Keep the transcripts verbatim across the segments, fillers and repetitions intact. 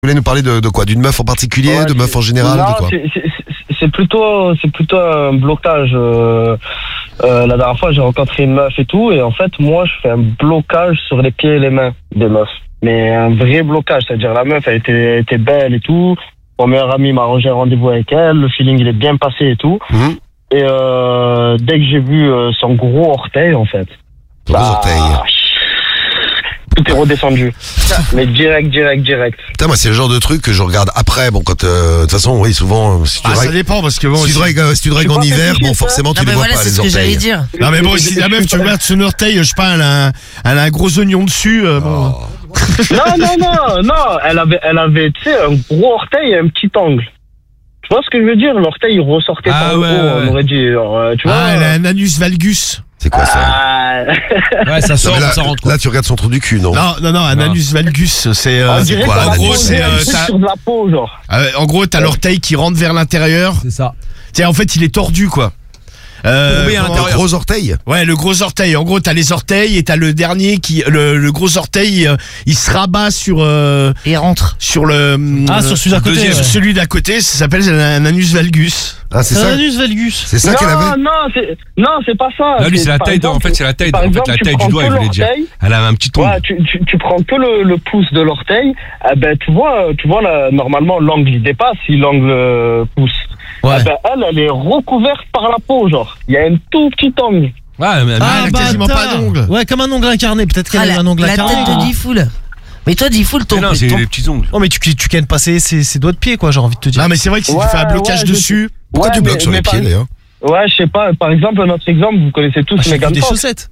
voulez nous parler de, de quoi? D'une meuf en particulier, Ouais, de meuf en général, non, de quoi? c'est, c'est, c'est, c'est plutôt, c'est plutôt un blocage. Euh, euh, la dernière fois, j'ai rencontré une meuf et tout, et en fait, moi, je fais un blocage sur les pieds et les mains des meufs. Mais un vrai blocage, c'est-à-dire la meuf, elle était, elle était belle et tout. Mon meilleur ami m'a arrangé un rendez-vous avec elle, le feeling il est bien passé et tout. Mmh. Et euh, dès que j'ai vu euh, son gros orteil, en fait. Gros bah, orteil. Tout est redescendu. Mais direct, direct, direct. Putain, moi, c'est le genre de truc que je regarde après. Bon, quand, euh, de toute façon, oui, souvent, si tu Ah, ça dragues, dépend parce que bon. si tu si- dragues, euh, si tu dragues Tu en vois, hiver, c'est bon, ça. forcément, Non tu les mais vois voilà, pas, c'est les ce que j'allais orteils. dire. Non mais bon, si la meuf, tu regardes son orteil, je sais pas, elle a un, elle a un gros oignon dessus. Euh, bon. Non, non, non, non. Elle avait, elle avait, tu sais, un gros orteil et un petit angle. Tu vois ce que je veux dire? L'orteil, il ressortait Ah, par le ouais, haut, ouais, on ouais. aurait dit. Alors, euh, tu vois. Ah, elle a un anus valgus. C'est quoi ça? Ah, Ouais, ça Non, sort, mais là, ça rentre quoi. là, tu regardes son trou du cul, non? Non, non, non, un Non. anus valgus, c'est. euh, on c'est dirait quoi? qu'on En a gros, posé c'est. un euh, truc ça- sur de la peau, genre. euh, en gros, t'as l'orteil qui rentre vers l'intérieur. C'est ça. Tiens, en fait, il est tordu, quoi. Euh, Courbé à comment- l'intérieur. Gros orteil? Ouais, le gros orteil. En gros, t'as les orteils et t'as le dernier qui, le, le gros orteil, euh, il se rabat sur, euh, Et rentre. sur le. Ah, euh, sur celui d'à côté. deuxième- ouais. sur celui d'à côté, ça s'appelle un anus valgus. Ah, c'est C'est un ça? anus valgus. C'est ça qu'elle non, avait? non, c'est, non, c'est pas ça. Là, lui, c'est la par taille, de- en exemple, fait, c'est la taille, de- par en fait, exemple, la tu taille prends du doigt, que il voulait dire. l'orteil. Elle avait un petit ongle. Ouais, tu, tu, tu prends que le, le pouce de l'orteil, eh ben, tu vois, tu vois là, normalement, l'angle il dépasse si l'angle euh, pousse. Ouais. Eh ben, elle, elle est recouverte par la peau, genre. Il y a un tout petit angle. Ouais, mais, Ah, elle a quasiment pas bâtard. d'ongles. Ouais, comme un ongle incarné. Peut-être qu'elle Ah, a la, un ongle la incarné. tête de Diffoul. Mais toi, Diffoul, ton, mais non, c'est ton- les petits ongles. Oh, mais tu, tu cannes passer ses, ses doigts de pied, quoi, j'ai envie de te dire. Non, mais c'est vrai que si Ouais, tu fais un blocage ouais, je- dessus. Pourquoi Ouais, tu bloques mais- sur les mais pieds, par- d'ailleurs? Ouais, je sais pas, par exemple, notre exemple, vous connaissez tous Ah, j'ai Megan des Fox. chaussettes.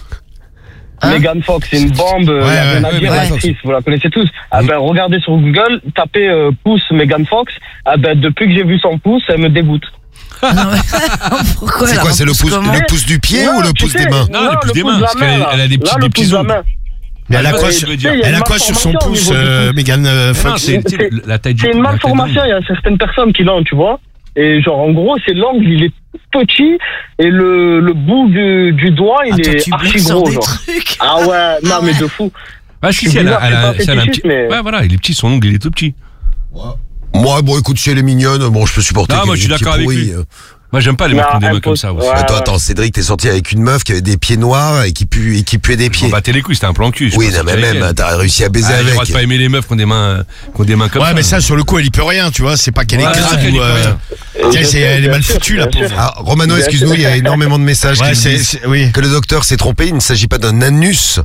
Hein Megan Fox, c'est une bombe, euh, Ouais, il y a rien ouais, à dire, ouais, l'actrice, vous la connaissez tous. Ah ben, regardez sur Google, tapez euh, pouce Megan Fox, ah ben, depuis que j'ai vu son pouce, elle me dégoûte. Non, mais- Pourquoi C'est elle quoi? C'est le repousse pouce, comment le pouce du pied Non, ou le tu pouce sais, des mains? Non, le pouce des pouce mains, de la parce qu'elle main, a- là. elle a des petits- Là, des le petits pouce de la ongles. main. Mais elle a Ouais, quoi ouais, sur, je veux dire. Tu sais, il y a elle a une quoi sur son malformation au pouce, niveau du euh, pouce. Megan euh, Non, Fox? c'est tu sais, la taille du C'est une la taille de malformation, il y a certaines personnes qui l'ont, tu vois. Et genre, en gros, c'est l'angle, il est petit, et le, le bout du, du doigt, il Ah, toi, est tu archi bloques sur gros, des genre. trucs. Ah ouais, non, Ah mais ouais. de fou. Ah, si, C'est si, elle a, bizarre, elle a, c'est pas si, elle a un fétichiste, petit. mais- Ouais, voilà, il est petit, son ongle, il est tout petit. Moi, bon, écoute, si elle est mignonne, bon, je peux supporter. Non, qu'elle moi, ait je suis des petits d'accord avec pourris, lui. euh. Moi, j'aime pas les mecs Non, qui ont des mains elle comme pose- ça aussi. ouais. Attends, attends, Cédric, t'es sorti avec une meuf qui avait des pieds noirs et qui puait, et qui puait des On pieds. battait les couilles, c'était un plan cul. je Oui, pense, non, mais avec même, elle. t'as réussi à baiser Ah, j'ai le droit avec. de pas aimer les meufs qui ont des mains, euh, qui ont des mains comme ça. Ouais, mais ça, sur le coup, elle y peut rien, tu vois. C'est pas qu'elle est Ouais, grave c'est qu'elle y ou. peut euh, rien. Tiens, Bien c'est- sûr, elle est bien mal sûr, foutue, la bien sûr. pauvre. Ah, Romano, Bien excuse-nous, sûr. il y a énormément de messages Ouais, qui c'est, nous disent c'est- oui. que le docteur s'est trompé. Il ne s'agit pas d'un anus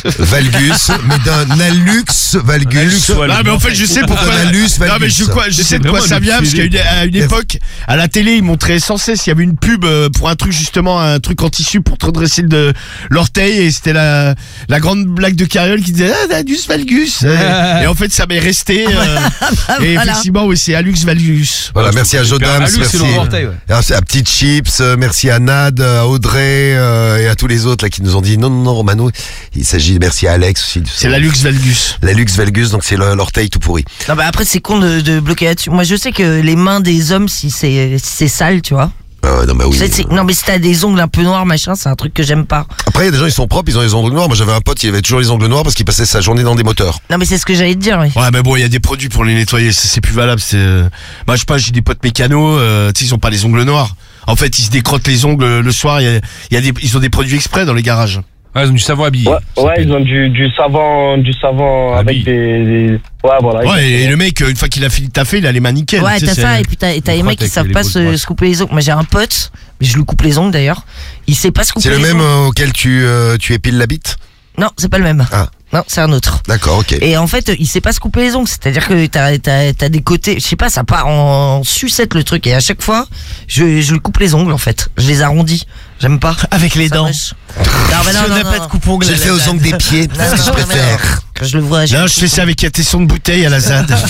valgus, mais d'un alux valgus. Non, mais en fait, je sais pourquoi. Un alus Non, mais je, valgus. quoi, je sais C'est de quoi vraiment ça une vient, parce qu'à une, à une époque, à la télé, ils montraient sans cesse, il y avait une pub euh, pour un truc, justement, un truc en tissu pour te redresser le, l'orteil, et c'était la, la grande blague de Carriole qui disait, ah, anus valgus. Et en fait, ça m'est resté, euh, et Voilà. effectivement, oui, c'est alux valgus. Voilà, merci à Jodams, Alux, merci c'est le orteil, ouais. à, à Petite Chips, euh, merci à Nad, à Audrey euh, et à tous les autres là qui nous ont dit non, non, non, Romano. Il s'agit, merci à Alex aussi. C'est l'alux valgus. L'alux valgus, donc c'est le- l'orteil tout pourri. Non, bah après, c'est con de, de bloquer là-dessus. Moi, je sais que les mains des hommes, si c'est, si c'est sale, tu vois. Ah ouais, non, bah oui. C'est- c'est- non, mais si t'as des ongles un peu noirs, machin, c'est un truc que j'aime pas. Après, il y a des gens, ils sont propres, ils ont les ongles noirs. Moi, j'avais un pote, il avait toujours les ongles noirs parce qu'il passait sa journée dans des moteurs. Non, mais c'est ce que j'allais te dire, oui. Ouais, mais bon, il y a des produits pour les nettoyer, c'est, c'est plus valable. C'est, euh, moi, je sais pas, j'ai des potes mécanos, euh, tu sais, ils ont pas les ongles noirs. En fait, ils se décrottent les ongles le soir. Il y a, il y a des, ils ont des produits exprès dans les garages. Ouais, ils ont du savon habillé. Ouais, ça ouais, s'appelle. ils ont du, du savon, du savon Ah, avec oui. des, des- ouais, voilà. Ouais, et le mec, une fois qu'il a fini de taffer, il a les mains nickel. Ouais, tu sais, t'as c'est- ça, et puis t'as, et t'as les crotte mecs qui avec savent les pas boules se, droites. se couper les ongles. Moi, j'ai un pote, mais je lui coupe les ongles d'ailleurs. Il sait pas se couper C'est le les même ongles. euh, auquel tu, euh, tu épiles la bite? Non, c'est pas le même. Ah. Non, c'est un autre. D'accord, ok. Et en fait, il sait pas se couper les ongles. C'est-à-dire que t'as, t'as, t'as des côtés, je sais pas, ça part en sucette le truc. Et à chaque fois, je, je lui coupe les ongles en fait. Je les arrondis. J'aime pas. Avec les Ça dents. mâche. Non, mais non, Je non, n'ai non, pas non. de coupe-ongle. Je le fais aux ongles des pieds, Non, c'est ce que je non, mais non. préfère. Quand je le vois, Non, je fais ça avec un tesson de bouteille à la Z A D.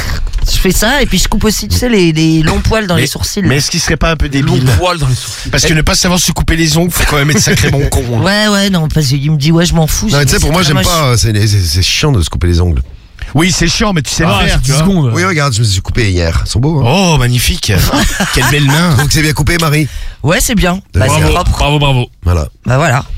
je fais ça et puis je coupe aussi, tu sais, les, les longs poils dans Mais- les sourcils. Mais est-ce qu'il serait pas un peu débile? poil dans les sourcils. Parce que ne pas savoir se couper les ongles, faut quand même être sacrément con. hein. Ouais, ouais, non, parce qu'il me dit, ouais, je m'en fous. Non, mais tu sais, c'est pour moi, très j'aime moche. pas, c'est c'est- c'est chiant de se couper les ongles. Oui, c'est chiant, mais tu sais Ah, le faire, tu dix vois. secondes. Oui, regarde, je me suis coupé hier. Ils sont beaux, hein. Oh, magnifique. Quelle belle main. Donc c'est bien coupé, Marie. Ouais, c'est bien. Bah, c'est Bravo. propre. Bravo, bravo. Voilà. Bah voilà.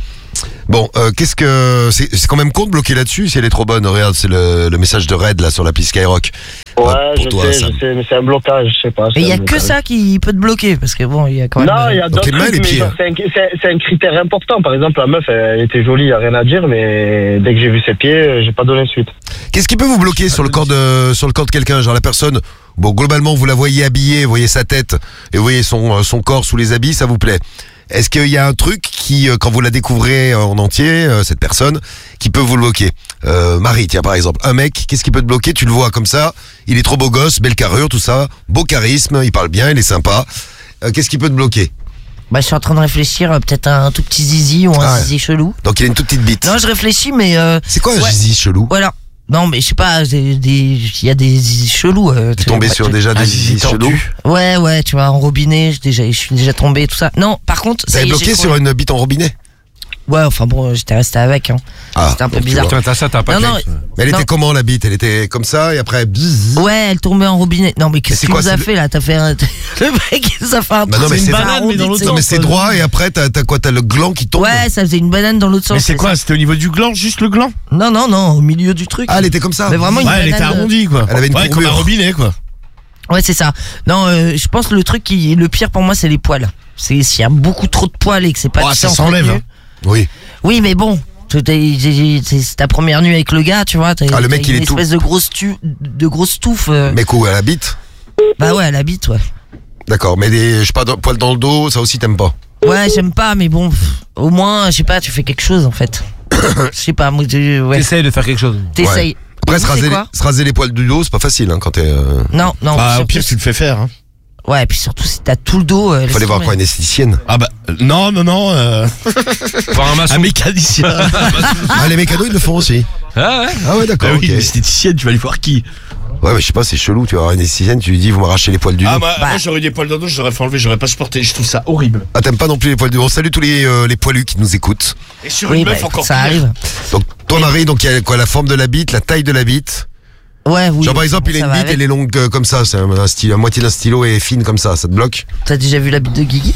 Bon, euh, qu'est-ce que c'est, c'est quand même con de bloquer là-dessus si elle est trop bonne. Regarde, c'est le, le message de Red là sur l'appli Skyrock. Ouais, Euh, pour je toi, sais, Sam. je sais, mais c'est un blocage, je sais pas. Et c'est il y un a que blocage. ça qui peut te bloquer, parce que bon, il y a quand même. Non, il y a Donc d'autres les mains et trucs, les mais pieds. genre, c'est un, c'est- c'est un critère important. Par exemple, la meuf, elle était jolie, il n'y a rien à dire, mais dès que j'ai vu ses pieds, j'ai pas donné suite. Qu'est-ce qui peut vous bloquer sur le corps de sur le corps de quelqu'un, genre la personne. Bon, globalement, vous la voyez habillée, vous voyez sa tête et vous voyez son euh, son corps sous les habits, ça vous plaît. Est-ce qu'il y a un truc qui, euh, quand vous la découvrez euh, en entier, euh, cette personne, qui peut vous le bloquer? euh, Marie, tiens, par exemple, un mec, qu'est-ce qui peut te bloquer? Tu le vois comme ça, il est trop beau gosse, belle carrure, tout ça, beau charisme, il parle bien, il est sympa. Euh, qu'est-ce qui peut te bloquer? Bah, je suis en train de réfléchir, euh, peut-être un tout petit zizi ou un Ah ouais. zizi chelou. Donc il a une toute petite bite. Non, je réfléchis, mais. Euh, C'est quoi un ouais. zizi chelou? Voilà. Non, mais je sais pas, j'ai des- il y a des zizi chelous. Euh, T'es tu- tombé ouais, sur tu- déjà des un zizi zizi tordu. chelous? Ouais, ouais, tu vois, en robinet, je, déjà, je suis déjà tombé, tout ça. Non, par contre. Vous ça avez y est, bloqué j'ai sur trouvé. une bite en robinet? Ouais, enfin bon, j'étais resté avec. Hein. Ah, C'était un peu donc tu bizarre. vois. Putain, t'as ça, t'as pas Non, de non, mec. Mais elle Non. était comment la bite? Elle était comme ça et après bzzz. Ouais, elle tombait en robinet. Non, mais c'est qu'est-ce que tu quoi, nous as c'est fait là? T'as fait un... Le mec, ça fait un Bah non, truc, mais une c'est banane, banane, mais dans l'autre tu Non sais. mais c'est droit et après t'as t'as quoi? T'as le gland qui tombe? Ouais, ça faisait une banane dans l'autre sens. Mais c'est quoi? ça. C'était au niveau du gland, juste le gland? Non, non, non, au milieu du truc. Ah, elle était comme ça? Mais vraiment une Ouais, elle était banane. arrondie, quoi. Elle avait une ouais, comme un courbure. robinet, quoi. Ouais, c'est ça. Non, euh, je pense que le truc qui le pire pour moi, c'est les poils. C'est s'il y a beaucoup trop de poils et que c'est pas Oh, tu ça sais, s'enlève, entretenu. Oui. Oui, mais bon. tu- t'es- j'ai- C'est c'est ta première nuit avec le gars, tu vois. T'as Ah, le mec, t'as il une est tout. espèce de grosse tu, de grosse touffe. euh. Mais quoi, elle habite? Bah ouais, elle habite, ouais. D'accord, mais des, je sais pas, dans- poils dans le dos, ça aussi t'aimes pas? Ouais, j'aime pas, mais bon, pff, au moins, je sais pas, tu fais quelque chose en fait. Je sais pas, moi, tu- ouais. T'essayes de faire quelque chose. T'essayes. Après, Et se vous, c'est raser, les, quoi se raser les poils du dos, c'est pas facile hein, quand t'es. Euh... Non, non. Bah, au surtout pire, si- tu le fais faire. Hein. Ouais, et puis surtout si t'as tout le dos. euh, laisse Fallait voir tomber. quoi, une esthéticienne? Ah bah, euh, non, non, non. Euh, Voir un maçon. un mécanicien. Ah, les mécanos, ils le font aussi. Ah ouais. Ah ouais, d'accord, Bah ok. oui, une esthéticienne, tu vas aller voir qui? Ouais, mais je sais pas, c'est chelou, tu vas voir une esthéticienne, tu lui dis, vous m'arrachez les poils du dos. Ah, moi, Bah. moi j'aurais eu des poils dans le dos, je l'aurais fait enlever, j'aurais pas supporté. Je trouve ça horrible. Ah, t'aimes pas non plus les poils du dos. On salue tous les, euh, les poilus qui nous écoutent. Et sur Oui, une bah, meuf encore ça pire. arrive. Donc, toi, Marie, donc, il y a quoi, la forme de la bite, la taille de la bite. Ouais, oui. Genre, par exemple, il a ça une va bite, avec. elle est longue euh, comme ça, c'est un, un stylo, la moitié d'un stylo et fine comme ça, ça te bloque? T'as déjà vu la bite de Guigui?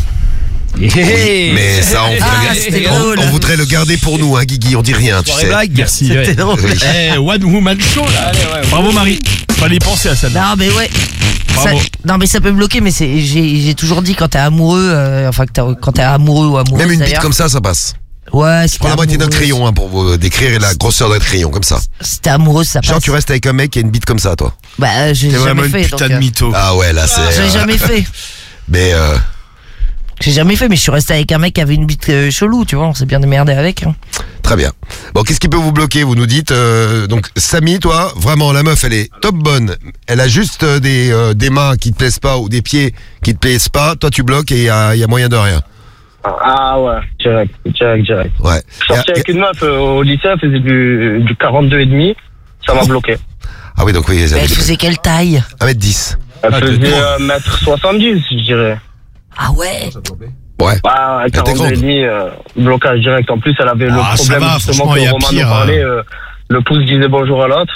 Mais ça, on, Ah, voudrait, c'était on- drôle. on voudrait le garder pour nous, hein, Guigui, on dit rien, tu sais. blague. Merci. C'était drôle. Oui. Eh, One Woman Show là. Bravo Marie. Fallait penser à ça. Non, mais ouais. Ça, Bravo. non, mais ça peut me bloquer, mais c'est, j'ai, j'ai toujours dit quand t'es amoureux, euh, enfin, que t'as- quand t'es amoureux ou amoureuse. Même une bite d'ailleurs. comme ça, ça passe. Ouais, si Prends t'es la moitié d'un amoureuse- crayon hein, pour vous décrire la grosseur d'un crayon, comme ça. Si t'es amoureuse, ça Genre, passe. tu restes avec un mec qui a une bite comme ça, toi. Bah, euh, j'ai T'es vraiment jamais une fait. putain donc, de euh, mytho. Ah ouais, là, c'est. J'ai euh, jamais fait. Mais euh, J'ai jamais fait, mais je suis resté avec un mec qui avait une bite euh, chelou, tu vois. On s'est bien démerdé avec. hein. très bien. Bon, qu'est-ce qui peut vous bloquer? Vous nous dites. euh, donc, Samy, toi, vraiment, la meuf, elle est top bonne. Elle a juste euh, des, euh, des mains qui te plaisent pas ou des pieds qui te plaisent pas. Toi, tu bloques et il y a, y a moyen de rien. Ah ouais, direct, direct, direct. Ouais. Je suis sorti Et- avec une meuf euh, au lycée, elle faisait du, du quarante-deux et demi, ça m'a bloqué. Ah oui, donc oui, Mais elle elle avait faisait quelle taille? un mètre dix. Elle Ah, t'es faisait drôle. un mètre soixante-dix, je dirais. Ah ouais? Ouais. Bah, était quarante-deux grande. et demi, euh, blocage direct. En plus, elle avait Ah, le ça problème va, justement franchement, il y que a Roman pire, nous parlait. euh, le pouce disait bonjour à l'autre.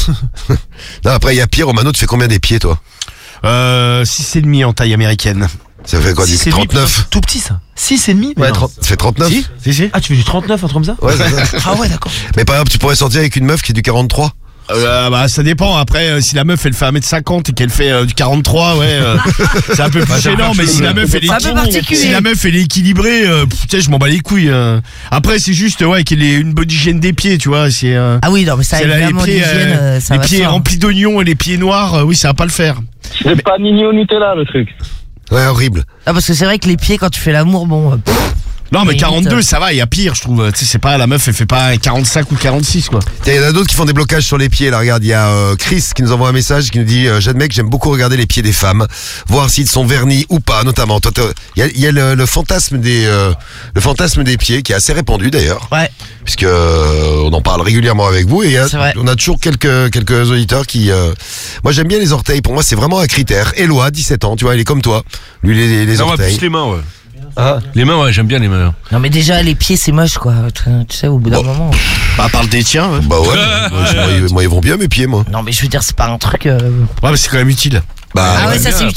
Non, après, il y a pire. Romano, tu fais combien des pieds, toi? Euh, six et demi en taille américaine. Ça fait quoi, du six et demi, trente-neuf? Tout petit ça. six et demi. mais Ouais, non. trente- ça fait trente-neuf? Si, si, si. Ah, tu fais du trente-neuf, un truc comme ça? Ouais, c'est ça. Ah ouais, d'accord. Mais par exemple, tu pourrais sortir avec une meuf qui est du quarante-trois? Euh, bah ça dépend. Après, euh, si la meuf elle fait un mètre cinquante et qu'elle fait euh, du quarante-trois, ouais, euh, c'est un peu plus gênant. Mais si la meuf elle est, C'est un peu particulier. si la meuf elle est équilibrée, euh, pff, tu sais, je m'en bats les couilles. euh. Après, c'est juste ouais qu'elle ait une bonne hygiène des pieds, tu vois. C'est euh, Ah oui, non, mais ça, c'est là, les évidemment, pieds, l'hygiène, euh, euh, ça les va pieds de soi. remplis d'oignons et les pieds noirs. euh, oui, ça va pas le faire. C'est pas Nini au Nutella, le truc. Ouais, horrible. Ah, parce que c'est vrai que les pieds, quand tu fais l'amour, bon. euh, pff, Non, mais Mais quarante-deux, limite, ça va. Il y a pire, je trouve. Tu sais, c'est pas la meuf, elle fait pas quarante-cinq ou quarante-six, quoi. Il y en a d'autres qui font des blocages sur les pieds. Là, regarde, il y a euh, Chris qui nous envoie un message qui nous dit euh, j'admets que j'aime beaucoup regarder les pieds des femmes, voir s'ils sont vernis ou pas, notamment. Toi, t'as- Il y a, il y a le, le fantasme des euh, le fantasme des pieds qui est assez répandu d'ailleurs, Ouais. puisque euh, on en parle régulièrement avec vous et il y a- C'est vrai. on a toujours quelques quelques auditeurs qui. euh, Moi, j'aime bien les orteils. Pour moi, c'est vraiment un critère. Éloi, dix-sept ans, tu vois, il est comme toi. Lui, les, les Non, moi, orteils. plus les mains, ouais. Ah. Les mains, ouais, j'aime bien les mains. Non, mais déjà, les pieds, c'est moche, quoi. Tu tu sais, au bout d'un Bon. moment. Bah, parle des tiens. Ouais, Bah ouais. moi, je- moi, ils- moi, ils vont bien mes pieds, moi. Non, mais je veux dire, c'est pas un truc. euh, ouais mais c'est quand même utile. Bah Ah ouais, ça, bien, c'est après. utile.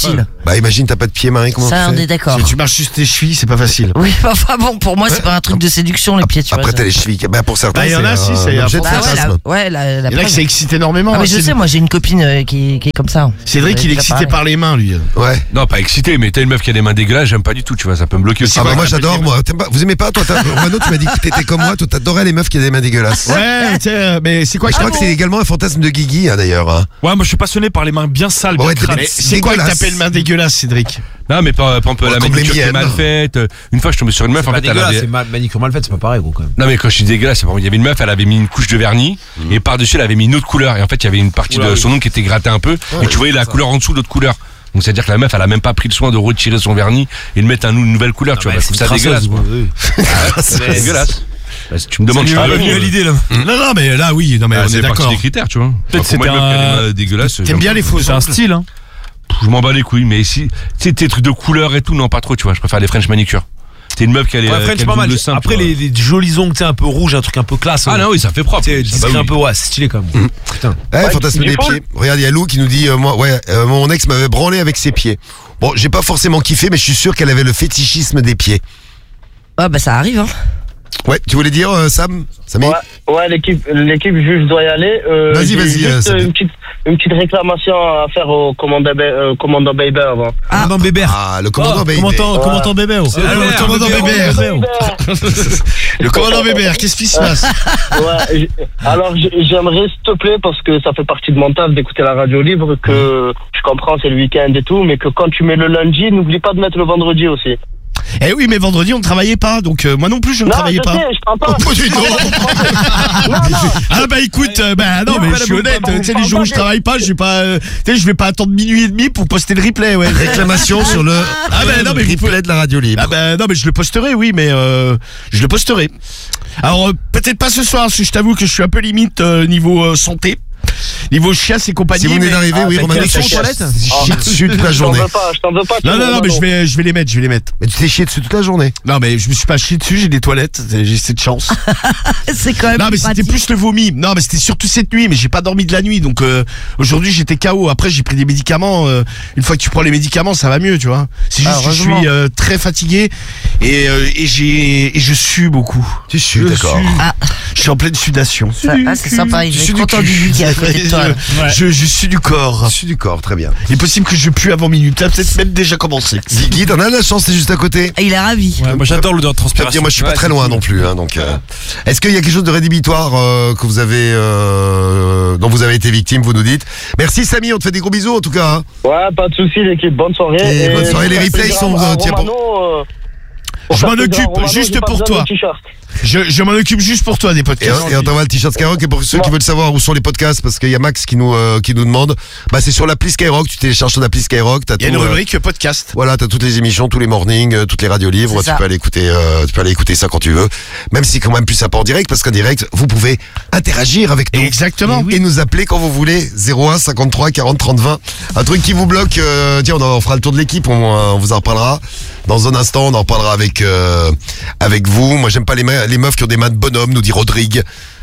Bah imagine t'as pas de pieds-mains, comment Ça, tu on fais est d'accord. Si tu marches juste tes chevilles, c'est pas facile. Oui, enfin bon, pour moi, c'est pas un truc de séduction, les pieds, tu vois. Après ça. t'as les chevilles, bah pour certains Bah, il y en c'est a, si, un c'est objet de Bah ouais, fantasme. la, ouais, la, la Il y en a preuve. qui ça excite énormément. Ah, mais je C'est- sais, moi, j'ai une copine euh, qui, qui est comme ça. Cédric, il est excité par les mains, lui. Ouais. Non, pas excité, mais t'as une meuf qui a des mains dégueulasses, j'aime pas du tout, tu vois, ça peut me bloquer aussi. Ah bah moi j'adore, moi. T'aimes pas- Vous aimez pas, toi t'as- Romano, tu m'as dit que t'étais comme moi, toi t'adorais les meufs qui avaient des mains dégueulasses. Ouais, tu sais, mais c'est quoi Je que crois que c'est également un fantasme de Guigui, hein, d'ailleurs. hein. Ouais, moi je suis passionné par les mains bien sales, bien Ouais, t'es- crades. Mais c'est quoi que dégueulasse. t'appelles main dégueulasse, Cédric? Non, mais par, par exemple, Ouais, la comme manicure les qui est miennes. mal faite. euh, Une fois, je tombais sur une meuf, C'est en pas fait, elle dégueulasse, avait. c'est ma- manicure mal faite, c'est pas pareil, gros, quand même. Non, mais quand je dis dégueulasse, c'est pas. Il y avait une meuf, elle avait mis une couche de vernis, et par-dessus, elle avait mis une autre couleur. Et en fait, il y avait une partie Oula, de oui. son ongle qui était grattée un peu, et tu voyais la couleur en dessous, l'autre couleur. Donc, c'est-à-dire que la meuf, elle a même pas pris le soin de retirer son vernis et de mettre un- une nouvelle couleur, tu vois. Bah, je trouve ça dégueulasse, quoi. C'est dégueulasse. Bah, si tu me demandes, je Ah, te bah, réponds. mieux l'idée là. Non, non, mais là, oui, non, mais Ah, on est c'est partie d'accord. des critères, tu vois. Peut-être Enfin, pour moi, c'était une meuf qui a un- des mains dégueulasses. T'aimes j'aime bien pas. les faux C'est un ongles? style, hein. Je m'en bats les couilles, mais si, tu sais, tes trucs de couleur et tout, non, pas trop, tu vois. Je préfère les French manicure. T'es une meuf qui a les. Ouais, qui a French, des pas mal. ongles simples, Après, tu vois. les, les jolis ongles, tu sais, un peu rouge, un truc un peu classe. Ah hein. non, oui, ça fait propre. Tu sais, Ça, discret bah un oui. peu, ouais, c'est stylé quand même. Putain. Ouais, Ouais, fantasme du des coup- pieds. Regarde, il y a Lou qui nous dit, euh, moi, ouais, euh, mon ex m'avait branlé avec ses pieds. Bon, j'ai pas forcément kiffé, mais je suis sûr qu'elle avait le fétichisme des pieds. Ah, bah ça arrive, hein. Ouais, tu voulais dire, euh, Sam Samy Ouais, ouais, l'équipe, l'équipe juge doit y aller. Euh, Vas-y, j'ai vas-y, juste, euh, ça euh, peut- une petite, une petite réclamation à faire au commandant, Be- euh, commandant Baby avant. Ah. Non, Bébert. Ah, le commandant Oh, Baby. Comment Ouais. t'en bébé oh. Ah, le commandant Bébert. Le commandant Bébert, qu'est-ce qui se passe? Ouais, j'- alors j'- j'aimerais s'il te plaît, parce que ça fait partie de mon taf d'écouter la radio libre, que je comprends c'est le week-end et tout, mais que quand tu mets le lundi, n'oublie pas de mettre le vendredi aussi. Eh oui, mais vendredi, on ne travaillait pas, donc euh, moi non plus, je ne Non, travaillais je pas. sais, je prends pas. Oh, dis donc. Non, non. Ah bah écoute, euh, bah non, mais je suis honnête, pas- tu sais, les jours où je travaille pas, je vais pas, euh, tu sais, je vais pas attendre minuit et demi pour poster le replay, ouais. Réclamation sur le Ah bah non, mais vous pouvez- replay de la radio libre. Ah bah non, mais je le posterai, oui, mais euh, je le posterai. Alors euh, peut-être pas ce soir, parce que je t'avoue que je suis un peu limite euh, niveau euh, santé, niveau chiasse et compagnie. Si vous venez mais- d'arriver, Ah, oui, t'as Romano, quel tu son, toilette chies dessus toute la Je t'en journée. veux pas, je t'en veux pas. Non, tu non, non, vois, mais je vais, je vais les mettre, je vais les mettre. Mais tu t'es chié dessus toute la journée. Non, mais je me suis pas chié dessus, j'ai des toilettes, j'ai cette chance. C'est quand même. Non, mais c'était pratique. plus le vomi. Non, mais c'était surtout cette nuit, mais j'ai pas dormi de la nuit, donc euh, aujourd'hui j'étais K O. Après, j'ai pris des médicaments. euh, une fois que tu prends les médicaments, ça va mieux, tu vois. C'est juste Ah, que je heureusement. suis euh, très fatigué et, euh, et j'ai et je sue beaucoup. Tu sues, Je d'accord. sue. Ah. Je suis en pleine sudation. Ça- ah, c'est sympa, il Je est suis du content cul. du qui est à côté de toi. là. Je, je suis du corps. Tu sues du corps, très bien. Il est possible que je pue avant minuit. T'as peut-être même déjà commencé. Guigui, t'en as de la chance, c'est juste à côté. Ah, il est ravi. Ouais, moi j'adore l'odeur de Je peux te transpiration. dire, moi je suis pas Ouais, très c'est loin cool. non plus, hein, donc. euh, Est-ce qu'il y a quelque chose de rédhibitoire euh, que vous avez, euh, dont vous avez été victime, vous nous dites. Merci Samy, on te fait des gros bisous en tout cas. hein. Ouais, pas de soucis, l'équipe. Bonne soirée. Et bonne soirée, les ça fait replays plaisir sont, à- à euh, tiens, pour- Romano, euh, Je ça m'en fait plaisir à occupe Romano, juste j'ai pas pour besoin toi. de t-shirt. Je, je m'en occupe juste pour toi des Et, podcasts. et on t'envoie le t-shirt Skyrock. Et pour ceux qui veulent savoir où sont les podcasts, parce qu'il y a Max qui nous euh, qui nous demande, bah c'est sur l'appli Skyrock. Tu télécharges ton appli Skyrock. T'as Il y a tout, une euh, rubrique podcast. Voilà, t'as toutes les émissions, tous les mornings, euh, toutes les radios livres. C'est Tu ça. peux aller écouter, euh, tu peux aller écouter ça quand tu veux. Même si c'est quand même plus sympa en direct, parce qu'en direct, vous pouvez interagir avec nous. Exactement. Et nous appeler quand vous voulez. zéro un cinquante-trois quarante trente vingt. Un truc qui vous bloque. euh, tiens, on, en- on fera le tour de l'équipe. On, euh, on vous en reparlera dans un instant. On en reparlera avec euh, avec vous. Moi, j'aime pas les, me- les meufs qui ont des mains de bonhomme, nous dit Rodrigue.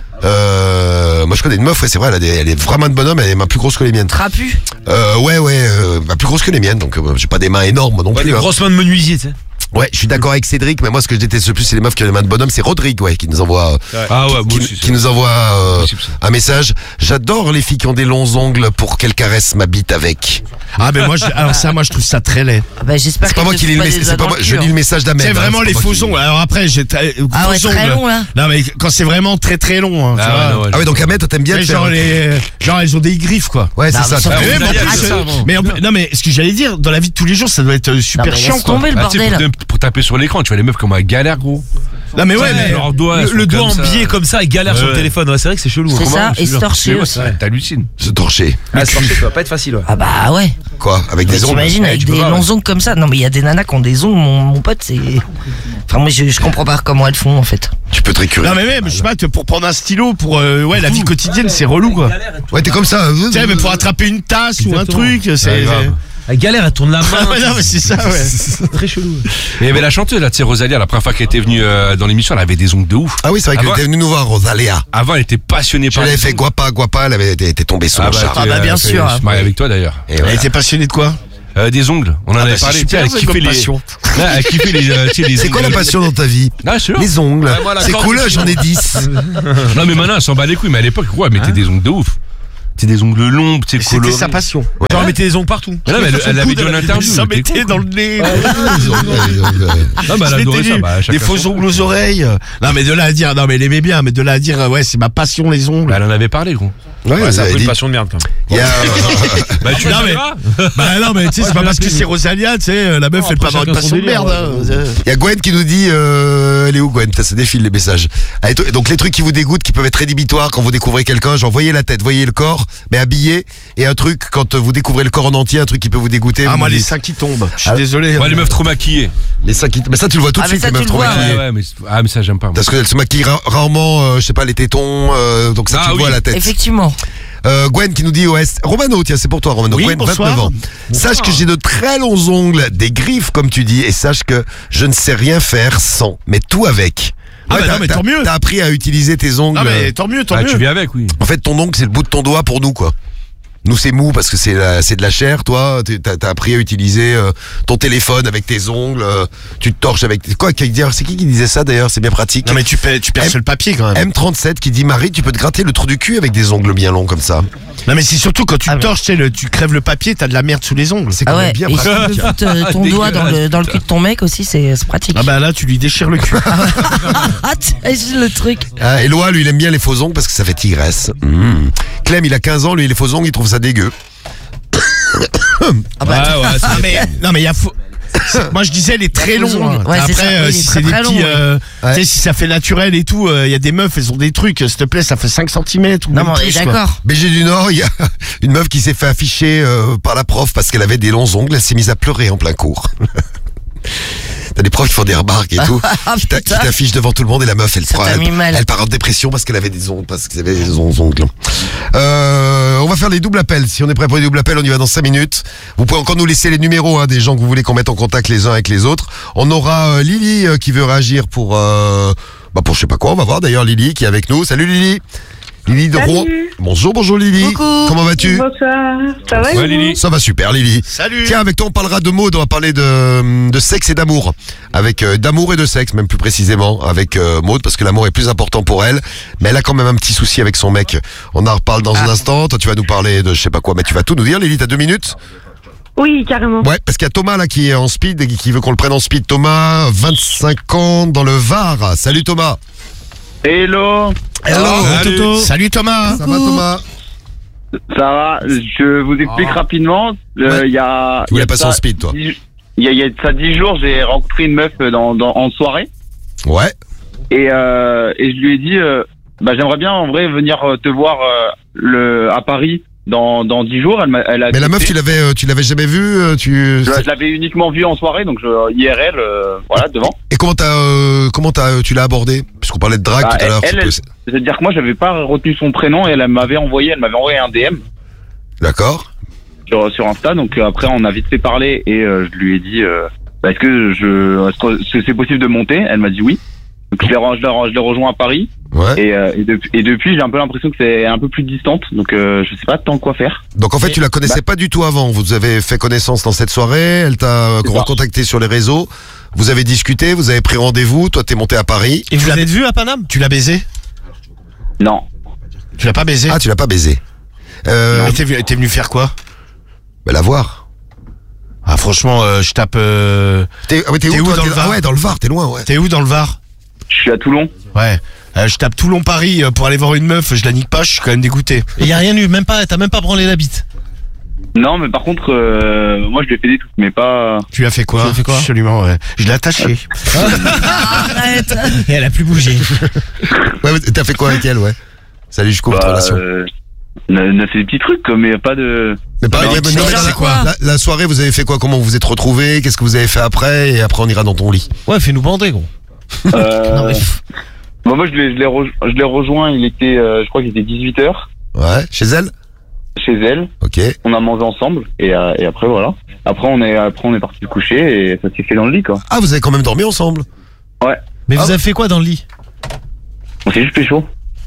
Euh, moi, je connais une meuf. Ouais, c'est vrai. Elle, a des- elle est vraiment de bonhomme. Elle est main plus grosse que les miennes. Trapu. Euh, ouais, ouais, euh, bah, plus grosse que les miennes. Donc, euh, j'ai pas des mains énormes non Ouais, plus. des hein. grosses mains de menuisier, tu sais. Ouais, je suis d'accord avec Cédric, mais moi ce que je déteste le plus c'est les meufs qui ont les mains de bonhomme, c'est Rodrigue, ouais, qui nous envoie, euh, Ah ouais, moi qui, aussi. qui nous envoie euh, Possible, ça. un message. J'adore les filles qui ont des longs ongles pour qu'elles caressent ma bite avec. Ah ben moi, je- alors ça, moi je trouve ça très laid. Ah, bah, j'espère C'est pas qu'elle moi te qui lis fout le pas message, des c'est pas doigts moi, dans le je cul, lis le message d'Ahmed. C'est hein, vraiment c'est les pas moi faux qui- ongles. Alors après, j'ai très, Ah ouais, faux très ongles. long, là. Non mais quand c'est vraiment très très long. Hein, tu Ah vois. ouais, non, ouais. Ah ouais, donc Ahmed, toi t'aimes bien Mais te faire. genre, les, genre elles ont des griffes quoi. Ouais, c'est Non, ça. mais ça ça fait- Mais même en Vous alliez plus, à ça euh, avant. mais en plus- non mais ce que j'allais dire, dans la vie de tous les jours, ça doit être euh, super Non, mais chiant laisse quoi. tomber le Bah, tu sais, bordel. pour, pour taper sur l'écran, tu vois les meufs comme un galère gros. Non mais ouais, Ouais, mais leurs doigts, elles Le, sont le doigt comme en ça. biais comme ça, il galère Ouais, sur le ouais. téléphone. Ouais, c'est vrai que c'est chelou. C'est hein. ça, et se torcher Ouais, aussi. ouais, T'hallucines. Se torcher. Ah, se torcher, ça va pas être facile, ouais. Ah bah ouais. Quoi? Avec Mais des ongles? t'imagines Ouais, avec tu peux des pas, longs ouais. ongles comme ça. Non mais il y a des nanas qui ont des ongles, mon, mon pote, c'est. Enfin moi je, je comprends pas comment elles font en fait. Tu peux te récurer. non mais même, je sais pas, pour prendre un stylo pour euh, ouais la vie quotidienne, c'est relou quoi. Ouais, t'es comme ça. Tu sais, mais pour attraper une tasse ou un Exactement. truc, c'est. Ouais, grave. Elle galère, elle tourne la main. Ah ouais, non mais c'est ça ouais. Très chelou. Mais il y avait la chanteuse là, tu sais, Rosalia, la première fois qu'elle était venue euh, dans l'émission, elle avait des ongles de ouf. Ah oui, c'est vrai qu'elle Avant- était venue nous voir, Rosalia. Avant, elle était passionnée Je par l'avais les fait ongles. guapa, guapa, elle avait été, était tombée sous Ah mon bah, charme. tu- bah, bien elle a fait- sûr. Je suis marié avec toi d'ailleurs. Et Elle voilà. était passionnée de quoi? Euh, des ongles. On en Ah avait bah, c'est parlé. super, Elle c'est kiffait comme les. passion. Là, elle kiffait les. euh, tu sais, les C'est quoi la ongles. passion dans ta vie? Ah, c'est sûr. Les ongles. Ouais, moi, la C'est corde, cool, c'est- j'en ai dix. Non, mais maintenant, elle s'en bat les couilles. Mais à l'époque, ouais, elle mettait des ongles de ouf. C'était des ongles longs, tu sais, C'était colorés. sa passion. Genre, mettez des ongles partout. Mais là, mais elle, elle avait dit en interview. Ça mais t'es mettait con, dans quoi. le nez. Non, bah, Je elle adorait m'étais ça. dit, Bah, des chacun faux son- ongles aux oreilles. Non, mais de là à dire, non, mais elle aimait bien, mais de là à dire, ouais, c'est ma passion, les ongles. Bah, elle en avait parlé, gros. Ouais, Ouais, vous c'est un avez peu dit. une passion de merde, quand même. Il y a, Bah, tu Non, mais- verras. Bah non, mais tu sais, c'est pas parce que c'est Rosalia, tu sais, la meuf, elle peut après, avoir une chacun son passion de délire, merde. ouais. hein. il y a Gwen qui nous dit, euh, elle est où Gwen? Ça se défile les messages. Allez, to- donc les trucs qui vous dégoûtent, qui peuvent être rédhibitoires quand vous découvrez quelqu'un, genre voyez la tête, voyez le corps, mais habillé, et un truc quand vous découvrez le corps en entier, un truc qui peut vous dégoûter. Ah, vous moi, nous les dites- seins qui tombent. Je suis Ah, désolé. Ouais, les meufs trop maquillées. les seins qui- mais ça tu le vois tout de Ah, mais suite, ça, les tu meufs le trop vois, maquillées. Ouais, ouais, mais, ah, mais ça, j'aime pas. moi. Parce qu'elles se maquillent ra- rarement, euh, je sais pas, les tétons, euh, donc ça Ah tu le vois oui. à la tête. Effectivement. Euh, Gwen qui nous dit, ouais, c'est- Romano, tiens, c'est pour toi, Romano. Oui, Gwen, bonsoir. vingt-neuf ans. Sache que j'ai de très longs ongles, des griffes, comme tu dis, et sache que je ne sais rien faire sans, mais tout avec. Ah bah t'as- non, mais t'as- tant mieux. T'as appris à utiliser tes ongles. Non, mais tant mieux, tant Ah, mieux. tu viens avec, oui. En fait, ton ongle, c'est le bout de ton doigt pour nous, quoi. Nous, c'est mou parce que c'est la- c'est de la chair. Toi, t'es- t'as t'as appris à utiliser euh, ton téléphone avec tes ongles. euh, tu te torches avec. Quoi qui- C'est qui qui disait ça d'ailleurs? C'est bien pratique. Non, mais tu, pa- tu perces M- le papier quand même. M trente-sept qui dit Marie, tu peux te gratter le trou du cul avec des ongles bien longs comme ça. Non, mais c'est surtout quand tu Ah, mais- torches, tu sais, le- tu crèves le papier, t'as de la merde sous les ongles. C'est Ah quand ouais. même bien Et si pratique. tu peux foutre euh, ton doigt dans le, dans le cul de ton mec aussi, c'est c'est pratique. Ah bah là, tu lui déchires le cul. Ah, t'imagines le truc. Ah, Éloi, lui, il aime bien les faux ongles parce que ça fait tigresse. Mmh. Clem, il a quinze ans, lui, les faux ongles, il trouve ça dégueu. Ah bah, Ouais, ouais, Ah, mais, non, mais il y a faux. c'est- Moi je disais les très faux longs. hein. ongles. Ouais, c'est Après, ça. euh, Oui, si les c'est très, des très petits, longs, euh, ouais. tu sais, si ça fait naturel et tout, il y a des meufs, elles ont des trucs. S'il te plaît, ça fait cinq centimètres ou non, même mais on est plus, quoi. d'accord. B G du Nord, il y a une meuf qui s'est fait afficher euh, par la prof parce qu'elle avait des longs ongles. Elle s'est mise à pleurer en plein cours. T'as des profs qui font des remarques et tout, Ah, qui t'a- qui putain. t'affichent devant tout le monde et la meuf, elle, Ça prend- t'a elle, mis mal. elle part en dépression parce qu'elle avait des ongles, parce qu'elle avait des longs ongles. Euh, on va faire les doubles appels. Si on est prêt pour les doubles appels, on y va dans cinq minutes. Vous pouvez encore nous laisser les numéros hein, des gens que vous voulez qu'on mette en contact les uns avec les autres. On aura euh, Lily euh, qui veut réagir pour, euh, bah pour je sais pas quoi. On va voir d'ailleurs Lily qui est avec nous. Salut Lily. Lily de Salut. Rouen. Bonjour, bonjour Lily. Coucou. Comment vas-tu? Bonsoir, ça va et Ouais, vous Lily. Ça va super Lily. Salut. Tiens, avec toi on parlera de mode, on va parler de, de sexe et d'amour. Avec euh, d'amour et de sexe, même plus précisément, avec euh, Maud, parce que l'amour est plus important pour elle. Mais elle a quand même un petit souci avec son mec. On en reparle dans un instant. Toi tu vas nous parler de je sais pas quoi, mais tu vas tout nous dire Lily, t'as deux minutes? Oui, carrément. Ouais, parce qu'il y a Thomas là qui est en speed et qui veut qu'on le prenne en speed. Thomas, vingt-cinq ans dans le Var. Salut Thomas. Hello, Hello. Salut. Toto. Salut Thomas. Ça va Thomas? ça va? Je vous explique rapidement. Euh, Ouais. Il y a. Tu voulais il y a passer ça en speed toi? dix- Il y a, il y a de ça dix jours, j'ai rencontré une meuf dans, dans, en soirée Ouais. et, euh, et je lui ai dit, euh, bah, j'aimerais bien en vrai venir euh, te voir euh, le, à Paris dans, dans dix jours. Elle, m'a- elle a Mais la meuf tu accepté. l'avais euh, tu l'avais jamais vue euh, tu... Je, je l'avais uniquement vue en soirée, donc je, I R L, euh, voilà, devant. Et comment t'as euh, comment t'as tu l'as abordé? Puisqu'on parlait de drague Bah, tout à l'heure. elle, ça elle- peut- C'est-à-dire que moi, j'avais pas retenu son prénom et elle m'avait envoyé, elle m'avait envoyé un D M. D'accord. sur, sur Insta. Donc euh, après, on a vite fait parler et euh, je lui ai dit euh, bah, est-ce que je est-ce que c'est possible de monter? Elle m'a dit oui. Donc je l'ai re- je l'ai re- je l'ai rejoint à Paris Ouais. et, euh, et, depuis, et depuis j'ai un peu l'impression que c'est un peu plus distante. Donc euh, je sais pas tant quoi faire. Donc en fait, tu la connaissais pas du tout avant. Vous avez fait connaissance dans cette soirée. Elle t'a euh, C'est ça. recontacté sur les réseaux. Vous avez discuté. Vous avez pris rendez-vous. Toi, t'es monté à Paris. Et vous l'avez vu à Paname? Tu l'as baisé? Non. Tu l'as pas baisé? Ah, tu l'as pas baisé. Euh, Et t'es venu, t'es venu faire quoi? bah, la voir. Ah franchement, euh, je tape. euh, T'es ah ouais, t'es T'es où, où toi dans T'es- le Var Ah ouais, dans le Var. T'es loin, ouais. T'es où dans le Var? Je suis à Toulon. Ouais. Euh, je tape Toulon-Paris euh, pour aller voir une meuf, je la nique pas, je suis quand même dégoûté. Et y a rien eu, même pas, t'as même pas branlé la bite. Non, mais par contre, euh, moi je lui ai fait des trucs, mais pas. Tu lui as fait quoi? Tu lui as fait quoi Absolument, ouais. Je l'ai attaché. Arrête. Et elle a plus bougé. Ouais, mais t'as fait quoi avec elle, ouais? Salut, jusqu'où votre Bah, relation? euh, on a, on a fait des petits trucs, quoi, mais pas de. Mais pareil, non, mais tu non, sais, mais c'est la- quoi la, la soirée, vous avez fait quoi? Comment vous vous êtes retrouvés? Qu'est-ce que vous avez fait après? Et après, on ira dans ton lit. Ouais, fais-nous bander, gros. Euh, Non, mais- bon, moi je l'ai je l'ai rej- je l'ai rejoint. Il était, euh, je crois qu'il était dix-huit heures Ouais. Chez elle? chez elle. Ok. On a mangé ensemble et, euh, et après voilà. Après on est après on est parti se coucher et ça s'est fait dans le lit quoi. Ah, vous avez quand même dormi ensemble? Mais Ah. vous avez fait quoi dans le lit? On s'est juste pécho.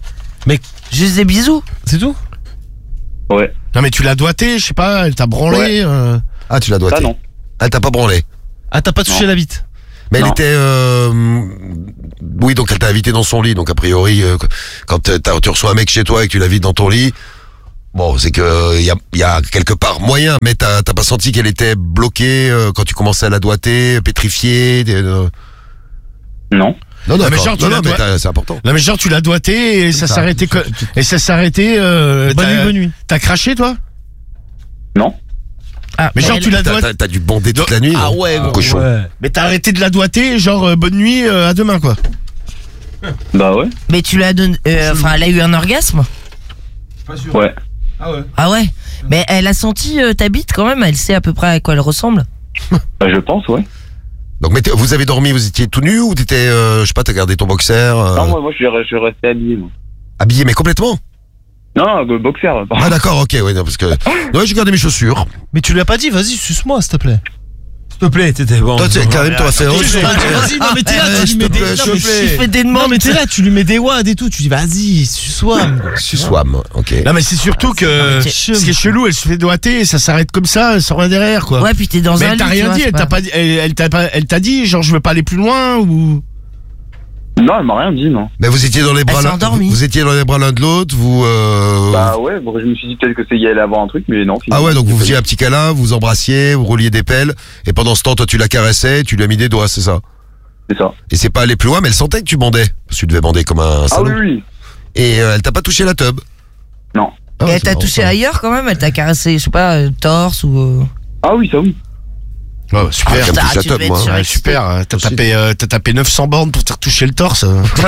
Juste des bisous. C'est tout? Ouais. Non mais tu l'as doigté, je sais pas, elle t'a branlé. euh. Ah, tu l'as doigté. Ça, non. Ah, t'as pas branlé. Ah, t'as pas touché Non. la bite. Mais elle Non. était... Euh... Oui, donc elle t'a invité dans son lit. Donc a priori, euh, quand t'as- tu reçois un mec chez toi et que tu l'invites dans ton lit, bon, c'est que il y a, y a quelque part moyen. Mais t'as t'as pas senti qu'elle était bloquée euh, quand tu commençais à la doigter, pétrifiée euh... Non. Non, non, Ah, mais genre, tu non, la non, mais dois- t'as- c'est important. Non mais genre tu l'as doigté et ça ça, s'arrêtait ça, que... et ça s'arrêtait. Euh, Bonne t'as- nuit, bonne nuit. T'as craché toi? Non. Ah, Mais genre elle- tu l'as T'as doigté. t'as- t'as dû bander toute la nuit. Ah non ouais, Un cochon. Mais t'as arrêté de la doigter, genre euh, bonne nuit, euh, à demain quoi. Bah ouais. Mais tu l'as donné. euh, Enfin, elle a eu un orgasme. Ouais. Ah ouais. Mais elle a senti euh, ta bite quand même. Elle sait à peu près à quoi elle ressemble. Bah, je pense, ouais. Donc, mais t'es- vous avez dormi, vous étiez tout nu ou t'étais, euh, je sais pas, t'as gardé ton boxer euh, Non, moi, moi je, suis, je suis resté habillé. Moi. habillé, mais complètement? Non, non, le boxer. Pardon. Ah d'accord, ok, ouais, non, parce que ouais, j'ai gardé mes chaussures. Mais tu lui as pas dit, vas-y, suce-moi, s'il te plaît. S'il te plaît, t'étais bon. Toi, tu sais, Karim, t'aurais fait. Ah, oh, Vas-y, non, mais t'es là, tu lui mets des. Non, mais- Il fait des Non, demandes. mais t'es là, tu lui mets des wads et tout. Tu dis, vas-y, suce-moi. Suce-wam, ok. Non mais c'est surtout que non, mais ce qui est chelou, elle se fait doigter et ça s'arrête comme ça, sans rien derrière quoi. Ouais, puis t'es dans mais un elle t'a lit, rien tu vois, dit, c'est elle pas- t'a pas dit, elle, elle t'a pas, elle t'a dit genre je veux pas aller plus loin ou. Non, elle m'a rien dit, non. Mais vous étiez dans les bras s'est l'un, endormie. vous étiez dans les bras l'un de l'autre, vous. Euh... Bah ouais, bon, je me suis dit peut-être que c'est y allait avoir un truc, mais non. Ah ouais, donc vous faisiez faisiez un petit câlin, vous vous embrassiez, vous rouliez des pelles, et pendant ce temps, toi, tu la caressais, tu lui as mis des doigts, c'est ça? C'est ça. Et c'est pas aller plus loin, mais elle sentait que tu bandais, parce que tu devais bander comme un Ah salaud. oui, oui. Et euh, elle t'a pas touché la tub? Non. Ah Et ouais, elle c'est t'a marrant, touché ça. ailleurs quand même. Elle t'a caressé, je sais pas, euh, torse ou. euh, Ah oui, ça oui. Ouais, super. Ah, putain, touche la tu tub, devais moi. être Ouais, Ouais, surexcité. super, euh, t'as tapé, euh, t'as tapé neuf cents bornes pour te faire toucher le torse.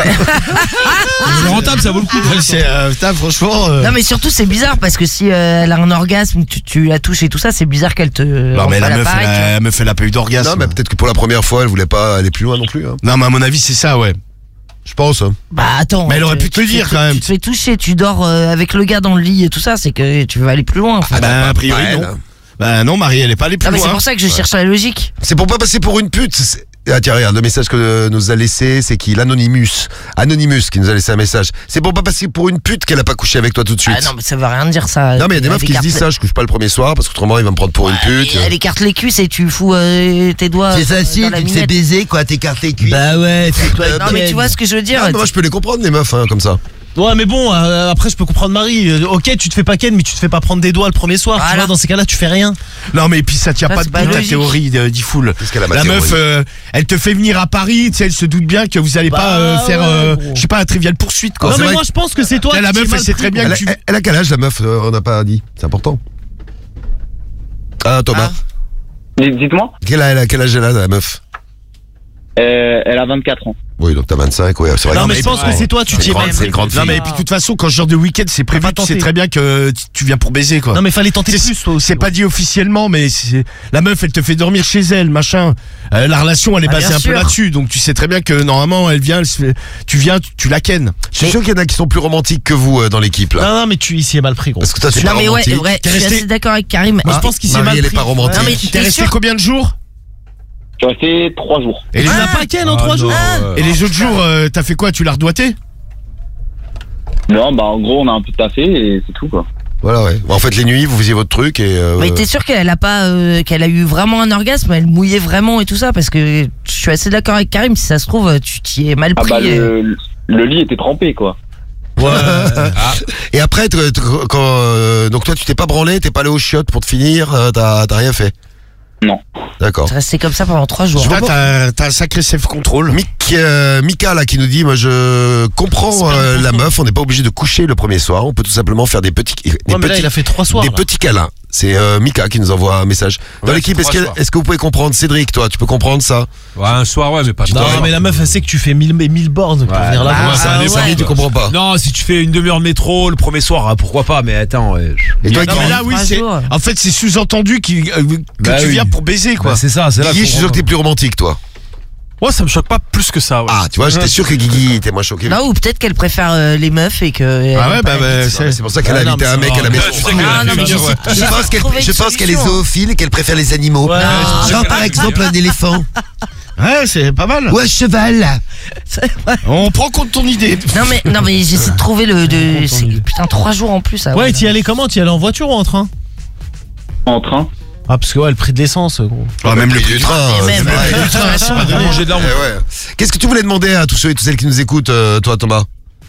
C'est rentable, ça vaut le coup. Ouais, c'est, euh, putain, franchement. euh, Non mais surtout c'est bizarre parce que si euh, elle a un orgasme, tu, tu la touches et tout ça, c'est bizarre qu'elle te. Non mais rende pas la meuf, l'appareil, elle tu a, vois. la meuf, elle a pas eu d'orgasme. Non, mais peut-être que pour la première fois, elle voulait pas aller plus loin non plus. Hein. Non, mais à mon avis, c'est ça, ouais. Je pense. Hein. Bah attends. Mais elle aurait tu- pu te tu le dire, fais- quand même. Tu te fais toucher, tu dors euh, avec le gars dans le lit et tout ça, c'est que tu veux aller plus loin. En fait. Ah bah, a priori, Pas elle, non. hein. Bah non, Marie, elle est pas allée plus Non mais c'est loin. pour ça que je cherche la logique. C'est pour pas passer pour une pute. c'est- Ah tiens, regarde, le message que nous a laissé, c'est qui? L'Anonymous. Anonymous qui nous a laissé un message. C'est pour pas passer pour une pute qu'elle a pas couché avec toi tout de suite. Ah non mais ça veut rien dire ça. Non, mais il y a des Elle meufs qui se écarte disent les- ça, je couche pas le premier soir parce qu'autrement il va me prendre pour une pute. Elle écarte les cuisses et tu fous euh, tes doigts. C'est euh, facile, dans la tu te fais minette. baiser quoi, t'écartes les cuisses. Bah ouais, fais-toi Non mais tu vois ce que je veux dire. Ah, mais moi je peux les comprendre les meufs hein, comme ça. Ouais, mais bon, euh, après, je peux comprendre Marie. Euh, ok, tu te fais pas ken, mais tu te fais pas prendre des doigts le premier soir. Tu Voilà. vois, dans ces cas-là, tu fais rien. Non mais puis ça tient Ça, pas c'est debout pas ta logique. théorie de Diffoul. Qu'est-ce qu'elle a ma La théorie meuf, euh, elle te fait venir à Paris, tu sais, elle se doute bien que vous allez Bah pas euh, faire, ouais, euh, gros. je sais pas, un trivial poursuite quoi. non, c'est mais vrai moi, je pense que c'est toi. Tiens, la qui meuf, es mal elle sait pris, très bien gros. Elle, que a- tu- elle a quel âge la meuf euh, On n'a pas dit. C'est important. Ah Thomas. Dites- Dites-moi. Quel, âge, elle a- quel âge elle a la meuf? Euh, elle a vingt-quatre ans. Oui donc t'as vingt-cinq, ouais, c'est vrai. Non, mais je pense que c'est toi, tu C'est t'y es une mal grande- c'est une pris. grande Non fille. mais puis de toute façon quand ce genre de week-end c'est prévu, pas tu sais tenté. très bien que tu- tu viens pour baiser quoi. Non, mais fallait tenter C'est- plus, toi aussi. C'est pas dit officiellement, mais c'est- la meuf, elle te fait dormir chez elle, machin. Euh, la relation, elle est Ah, basée bien un peu sûr. là-dessus, donc tu sais très bien que normalement, elle vient, elle se fait- tu viens, tu, tu la kennes. Je suis sûr qu'il y en a qui sont plus romantiques que vous euh, dans l'équipe là. Non, non, mais tu ici est mal pris, gros. Parce que toi t'es Non pas mais ouais, romantique. ouais, je T'es suis resté- assez d'accord avec Karim. Moi, je Ah, pense qu'il s'est Marie, mal elle est pris. pas romantique. Non mais T'es t'es resté sûr combien de jours? Je suis resté trois jours. Et les, Tu n'as pas ken en Ah, trois non, jours. ouais. et les autres jours, euh, t'as fait quoi? Tu l'as redoité? Non, bah en gros, on a un peu taffé et c'est tout quoi. Voilà ouais. En fait les nuits vous faisiez votre truc et. Euh, Mais t'es sûr qu'elle a pas, euh, qu'elle a eu vraiment un orgasme, elle mouillait vraiment et tout ça, parce que je suis assez d'accord avec Karim. Si ça se trouve, tu t'y es mal Ah pris. bah et- le, le lit était trempé quoi. Et après t- t- quand euh, donc toi tu t'es pas branlé, t'es pas allé au chiottes pour te finir, euh, t'as t'as rien fait. Non. D'accord. C'est resté comme ça pendant trois jours. Je vois Toi, t'as t'as un sacré self-control. Mick, euh, Mika là qui nous dit moi je comprends euh, la meuf, on n'est pas obligé de coucher le premier soir, on peut tout simplement faire des petits des Ouais, mais là, petits il a fait trois soirs. des là. petits câlins. C'est euh, Mika qui nous envoie un message. Dans Ouais, l'équipe, c'est est-ce trois que, soirs. est-ce que vous pouvez comprendre Cédric, toi, tu peux comprendre ça? Ouais, un soir, ouais, mais pas Non, trois. mais la meuf, elle sait que tu fais mille, mille bornes pour Ouais. venir là. Ah, Ouais, c'est un ah, des ouais. familles, tu comprends pas. Non, si tu fais une demi-heure de métro le premier soir, ah, pourquoi pas, mais attends. Ouais. Et toi, Non, Guy, mais là, oui, Trois c'est, jours. en fait, c'est sous-entendu qui- euh, que Bah tu oui. viens pour baiser, quoi. Bah, c'est ça, c'est là. Guigui, je qu'on suis sûr que t'es comprend. plus romantique, toi. Ouais, ça me choque pas plus que ça. Ouais. Ah, tu vois, j'étais sûr que Guigui était moins choqué. Non, ou peut-être qu'elle préfère euh, les meufs et que. elle Ah ouais, aime bah, pas bah, la- c'est, C'est pour ça qu'elle a Ah, non, invité mais un mec c'est- à la ah, maison. tu sais Ah, non, mais Je j'essaie- pense j'essaie de qu'elle, trouver je une pense qu'elle est solution. zoophile et qu'elle préfère les animaux. Ouais, Ah, Genre, par exemple, un éléphant. ouais, c'est pas mal. Ou un cheval. On prend compte ton idée. Non mais non mais j'essaie de trouver le de c'est- putain trois jours en plus. Ah Ouais, t'y allais comment? T'y allais en voiture ou en train? En train. Ah, parce que ouais, le prix de l'essence, gros. Ah, même le prix du train. Et euh, même, c'est pareil. euh, Le train, c'est pas de Manger de la Eh route. ouais. Qu'est-ce que tu voulais demander à tous ceux et toutes celles qui nous écoutent, euh, toi Thomas?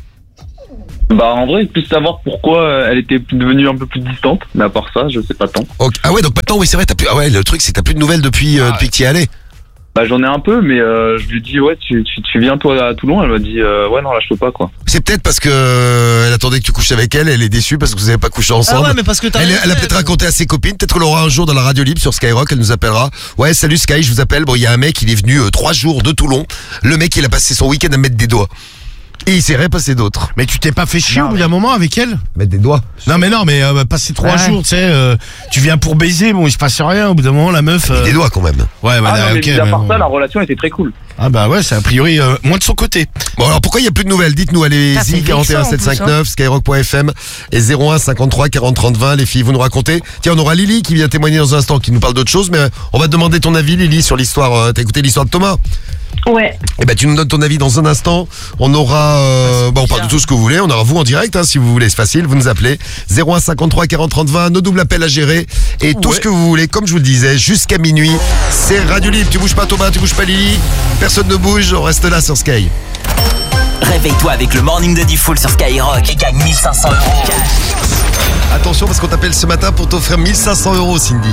Bah en vrai, plus savoir pourquoi euh, elle était devenue un peu plus distante, mais à part ça, je sais pas tant. Ok. Ah ouais, donc maintenant, oui, c'est vrai, t'as plus. Ah ouais, le truc, c'est que t'as plus de nouvelles depuis, euh, Ah depuis que tu y es allé. Bah j'en ai un peu, mais euh, je lui dis ouais, tu, tu, tu viens toi à Toulon, elle m'a dit euh, ouais non là je peux pas quoi. C'est peut-être parce que euh, elle attendait que tu couches avec elle, elle est déçue parce que vous avez pas couché Ah ensemble. ouais, mais parce que t'as. Elle, rien elle a fait. peut-être raconté à ses copines, peut-être qu'on l'aura un jour dans la radio libre sur Skyrock, elle nous appellera. Ouais, salut Sky, je vous appelle. Bon, il y a un mec, il est venu euh, trois jours de Toulon. Le mec, il a passé son week-end à mettre des doigts. Et il s'est repassé d'autres. Mais tu t'es pas fait chier au bout d'un moment avec elle? Mettre des doigts. Non mais non, mais euh, passer trois Ouais. jours, tu sais, euh, tu viens pour baiser, bon il se passe rien, au bout d'un moment la meuf... euh, Des doigts quand même. Ouais, bah Ah non, mais ok. mis à mais part bon. ça, la relation était très cool. Ah bah ouais, c'est a priori euh, moins de son côté. Bon, alors pourquoi il n'y a plus de nouvelles? Dites-nous, Ah, allez-y, c'est quarante et un vexant, sept en plus, cinq neuf, skyrock point f m et zéro un cinquante-trois quarante trente vingt, les filles, vous nous racontez. Tiens, on aura Lily qui vient témoigner dans un instant, qui nous parle d'autre chose, mais euh, on va te demander ton avis, Lily, sur l'histoire. Euh, T'as écouté l'histoire de Thomas? Ouais. Eh ben, tu nous donnes ton avis dans un instant. On aura, euh, bon, on parle de tout ce que vous voulez. On aura vous en direct, hein, si vous voulez. C'est facile. Vous nous appelez zéro un cinquante-trois quarante trente vingt, nos doubles appels à gérer et tout ce que vous voulez. Comme je vous le disais, jusqu'à minuit, c'est Radio Libre. Tu bouges pas, Thomas, tu bouges pas, Lily. Personne ne bouge. On reste là sur Sky. Réveille-toi avec le Morning de Diffoul sur Skyrock et gagne mille cinq cents euros cash. Attention parce qu'on t'appelle ce matin pour t'offrir mille cinq cents euros, Cindy.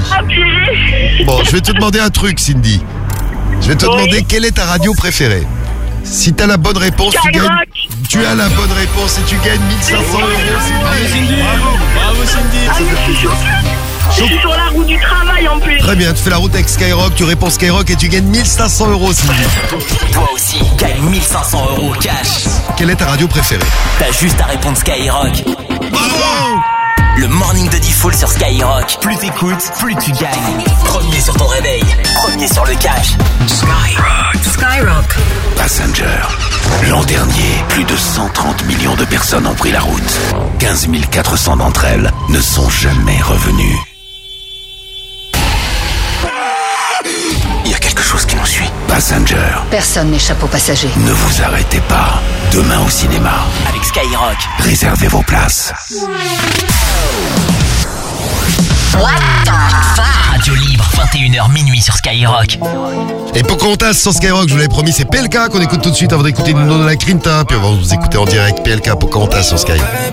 Bon, je vais te demander un truc, Cindy. Je vais te Oui. demander quelle est ta radio préférée. Si t'as la bonne réponse, tu gagnes. Tu as la bonne réponse et tu gagnes mille cinq cents euros, Cindy. Bravo Cindy. Ah, mais je suis sur, je suis sur la route du travail en plus. Très bien, tu fais la route avec Skyrock, tu réponds Skyrock et tu gagnes mille cinq cents euros, Cindy. Toi aussi, gagne mille cinq cents euros cash. Quelle est ta radio préférée? T'as juste à répondre Skyrock. Bravo! Le Morning de Diffoul sur Skyrock. Plus t'écoutes, plus tu gagnes. Premier sur ton réveil, premier sur le cash. Skyrock. Skyrock. Passenger. L'an dernier, plus de cent trente millions de personnes ont pris la route. quinze mille quatre cents d'entre elles ne sont jamais revenues. Il y a quelque chose qui nous suit. Passenger. Personne n'échappe aux passagers. Ne vous arrêtez pas. Demain au cinéma. Avec Skyrock. Réservez vos places. Radio libre, vingt et une heures minuit sur Skyrock. Et Pocahontas sur Skyrock, je vous l'avais promis, c'est P L K qu'on écoute tout de suite avant d'écouter Nuno de la Grinta. Puis on va vous écouter en direct P L K Pocahontas sur Sky.